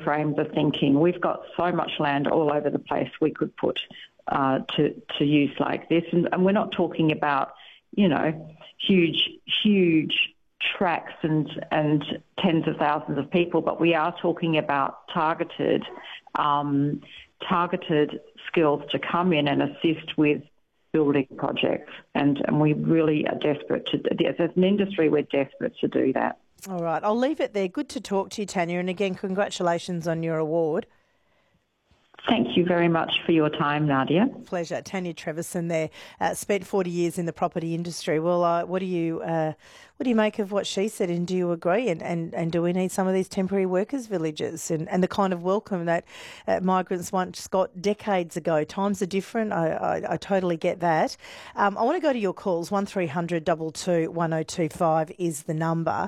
reframe the thinking. We've got so much land all over the place we could put to use like this. And we're not talking about, huge tracks and tens of thousands of people, but we are talking about targeted skills to come in and assist with building projects. And we really are desperate as an industry, we're desperate to do that. All right, I'll leave it there. Good to talk to you, Tanya. And again, congratulations on your award. Thank you very much for your time, Nadia. Pleasure. Tanya Treverson there, spent 40 years in the property industry. Well, what do you make of what she said, and do you agree? And do we need some of these temporary workers villages and the kind of welcome that migrants once got decades ago? Times are different. I totally get that. I want to go to your calls. 1300 22 1025 is the number.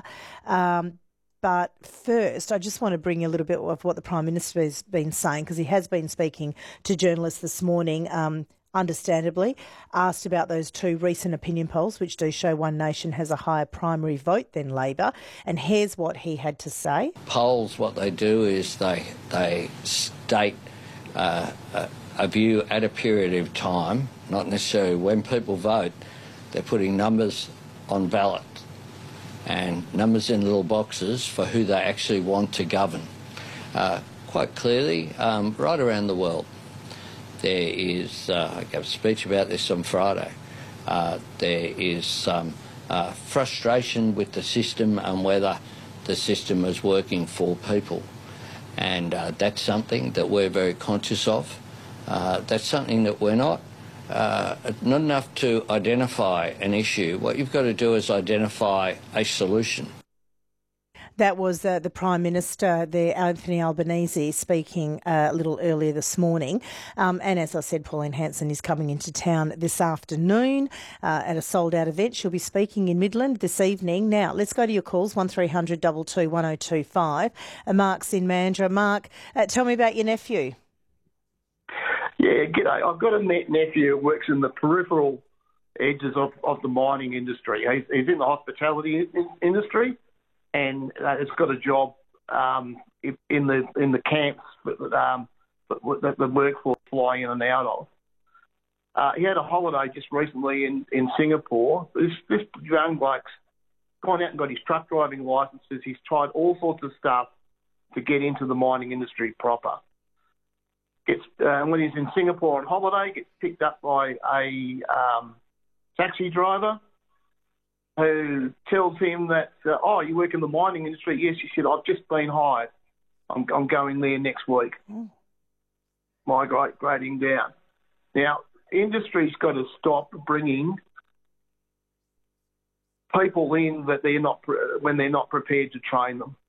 But first, I just want to bring you a little bit of what the Prime Minister has been saying, because he has been speaking to journalists this morning, understandably, asked about those two recent opinion polls, which do show One Nation has a higher primary vote than Labor. And here's what he had to say. Polls, what they do is they state a view at a period of time, not necessarily when people vote. They're putting numbers on ballot and numbers in little boxes for who they actually want to govern. Quite clearly, right around the world, there is, I gave a speech about this on Friday, there is some frustration with the system and whether the system is working for people. And that's something that we're very conscious of. That's something that we're not enough to identify an issue. What you've got to do is identify a solution. That was the Prime Minister there, Anthony Albanese, speaking a little earlier this morning. And as I said, Pauline Hanson is coming into town this afternoon at a sold-out event. She'll be speaking in Midland this evening. Now, let's go to your calls, 1300 22 1025. Mark's in Mandurah. Mark, tell me about your nephew. Yeah, g'day. I've got a nephew who works in the peripheral edges of the mining industry. He's in the hospitality industry, and has got a job in the camps that the workforce fly in and out of. He had a holiday just recently in Singapore. This young bloke's gone out and got his truck driving licences. He's tried all sorts of stuff to get into the mining industry proper. When he's in Singapore on holiday, gets picked up by a taxi driver who tells him that, you work in the mining industry? Yes, he said, I've just been hired. I'm going there next week. Migrating down. Now, industry's got to stop bringing people in that when they're not prepared to train them.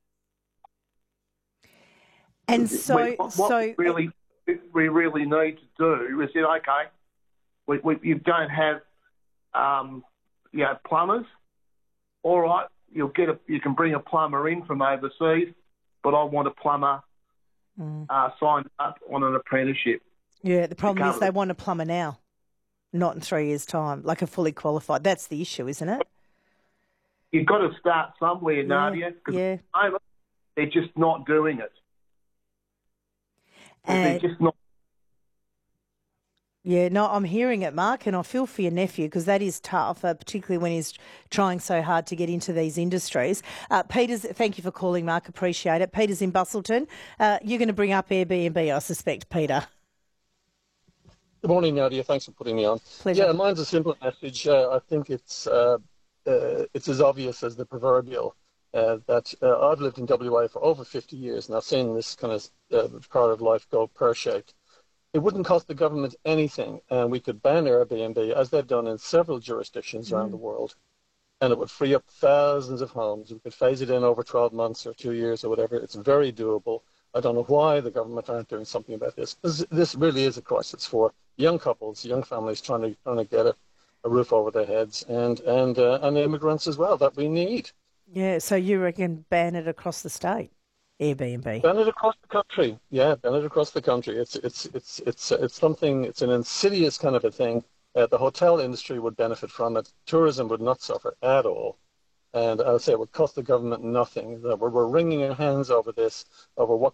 And what we really need to do is say, okay, you don't have plumbers. All right, you can bring a plumber in from overseas, but I want a plumber signed up on an apprenticeship. Yeah, the problem is they want a plumber now, not in 3 years' time, like a fully qualified. That's the issue, isn't it? You've got to start somewhere, Nadia, because at the moment they're just not doing it. They're just not. Yeah, no, I'm hearing it, Mark, and I feel for your nephew because that is tough, particularly when he's trying so hard to get into these industries. Peter's, thank you for calling, Mark, appreciate it. Peter's in Bustleton. You're going to bring up Airbnb, I suspect, Peter. Good morning, Nadia. Thanks for putting me on. Pleasure. Yeah, mine's a simple message. I think it's as obvious as the proverbial that I've lived in WA for over 50 years and I've seen this kind of part of life go pear-shaped. It wouldn't cost the government anything, and we could ban Airbnb, as they've done in several jurisdictions around the world, and it would free up thousands of homes. We could phase it in over 12 months or 2 years or whatever. It's very doable. I don't know why the government aren't doing something about this, because this really is a crisis for young couples, young families trying to get a roof over their heads, and immigrants as well that we need. Yeah, so you reckon ban it across the state, Airbnb? Ban it across the country. Yeah, ban it across the country. It's something. It's an insidious kind of a thing. The hotel industry would benefit from it. Tourism would not suffer at all. And I'll say it would cost the government nothing. We're wringing our hands over this, over what